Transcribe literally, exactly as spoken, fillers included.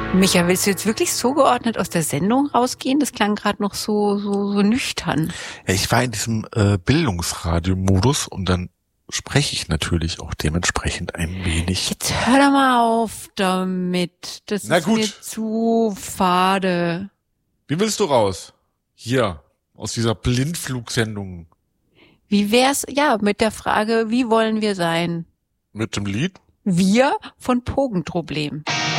Micha, willst du jetzt wirklich so geordnet aus der Sendung rausgehen? Das klang gerade noch so, so, so nüchtern. Ja, ich war in diesem äh, Bildungsradio-Modus und dann spreche ich natürlich auch dementsprechend ein wenig. Jetzt hör doch mal auf damit. Das Na ist gut. mir zu fade. Wie willst du raus? Hier, aus dieser Blindflugsendung. Wie wär's, ja, mit der Frage, wie wollen wir sein? Mit dem Lied? Wir von Pogenproblem.